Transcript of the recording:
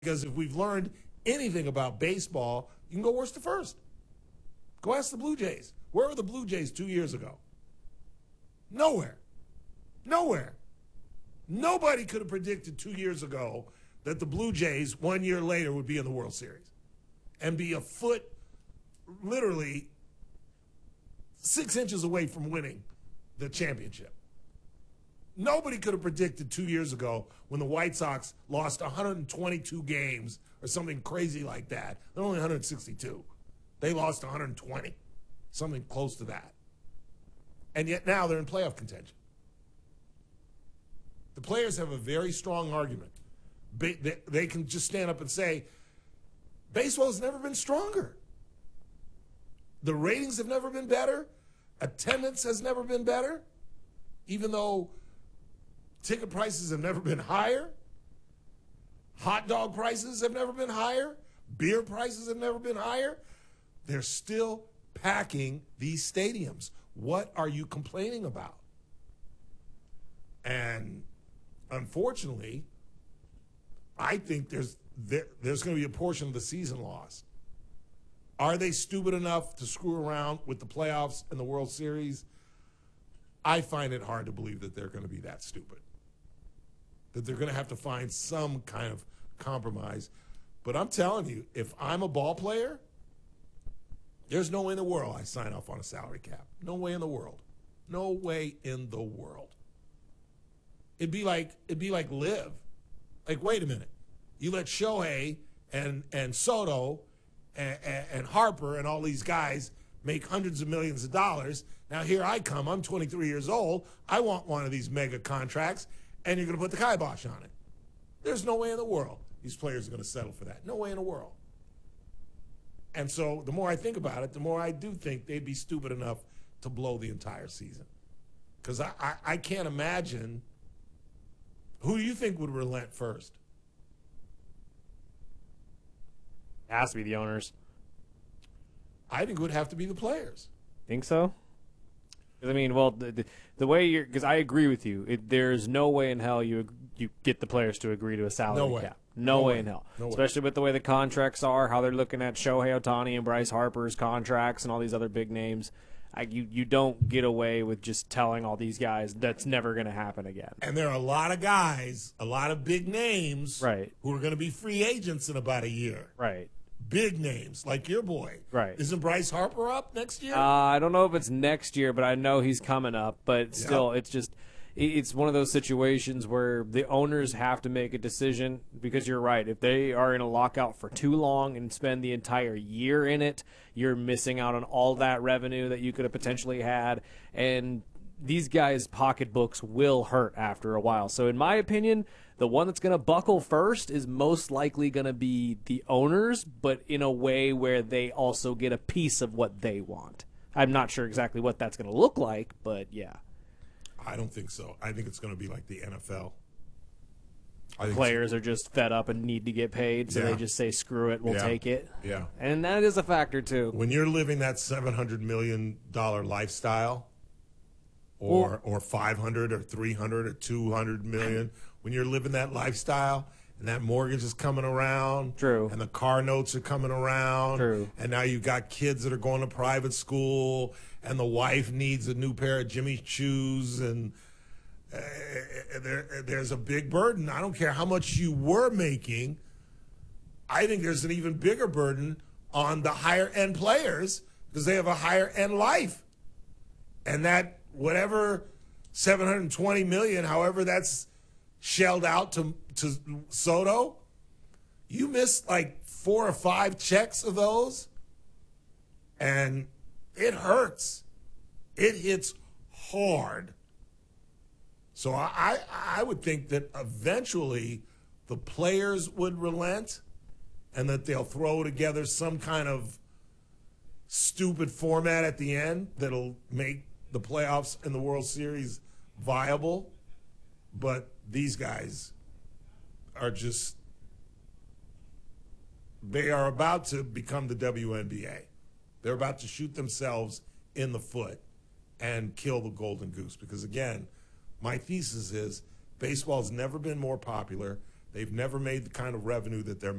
Because if we've learned anything about baseball, you can go worst to first. Go ask the Blue Jays. Where were the Blue Jays 2 years ago? Nowhere. Nowhere. Nobody could have predicted 2 years ago that the Blue Jays 1 year later would be in the World Series and be a foot, literally 6 inches away from winning the championship. Nobody could have predicted 2 years ago when the White Sox lost 122 games or something crazy like that. They're only 162. They lost 120, something close to that. And yet now they're in playoff contention. The players have a very strong argument. They can just stand up and say, baseball has never been stronger. The ratings have never been better. Attendance has never been better, even though ticket prices have never been higher. Hot dog prices have never been higher. Beer prices have never been higher. They're still packing these stadiums. What are you complaining about? And unfortunately, I think there's going to be a portion of the season lost. Are they stupid enough to screw around with the playoffs and the World Series? I find it hard to believe that they're going to be that stupid, that they're going to have to find some kind of compromise. But I'm telling you, if I'm a ball player, there's no way in the world I sign off on a salary cap. No way in the world. No way in the world. It'd be like Liv. Like, wait a minute. You let Shohei and Soto and Harper and all these guys make hundreds of millions of dollars. Now here I come. I'm 23 years old. I want one of these mega contracts, and you're going to put the kibosh on it. There's no way in the world these players are going to settle for that. No way in the world. And so the more I think about it, the more I do think they'd be stupid enough to blow the entire season. Because I can't imagine. Who do you think would relent first? It has to be the owners. I think it would have to be the players. Think so? Because, I mean, well, the way you're – because I agree with you. There's no way in hell you get the players to agree to a salary cap. No way in hell. No way. Especially with the way the contracts are, how they're looking at Shohei Ohtani and Bryce Harper's contracts and all these other big names. You don't get away with just telling all these guys that's never going to happen again. And there are a lot of guys, a lot of big names right, who are going to be free agents in about a year. Right. Big names, like your boy. Right. Isn't Bryce Harper up next year? I don't know if it's next year, but I know he's coming up. But still, it's one of those situations where the owners have to make a decision because you're right. If they are in a lockout for too long and spend the entire year in it, you're missing out on all that revenue that you could have potentially had. And these guys' pocketbooks will hurt after a while. So in my opinion, the one that's going to buckle first is most likely going to be the owners, but in a way where they also get a piece of what they want. I'm not sure exactly what that's going to look like, but yeah. I don't think so. I think it's going to be like the NFL. Players are just fed up and need to get paid, so they just say, screw it, we'll take it. Yeah. And that is a factor, too. When you're living that $700 million lifestyle, or 500 or 300 or 200 million, when you're living that lifestyle and that mortgage is coming around, true, and the car notes are coming around, true, and now you've got kids that are going to private school, and the wife needs a new pair of Jimmy shoes, and there's a big burden. I don't care how much you were making. I think there's an even bigger burden on the higher-end players because they have a higher-end life. And that whatever $720 million, however that's shelled out to Soto, you miss like 4 or 5 checks of those, and it hurts. It hits hard. So I would think that eventually the players would relent and that they'll throw together some kind of stupid format at the end that'll make the playoffs and the World Series viable. But these guys are just, they are about to become the WNBA. They're about to shoot themselves in the foot and kill the golden goose. Because, again, my thesis is baseball's never been more popular. They've never made the kind of revenue that they're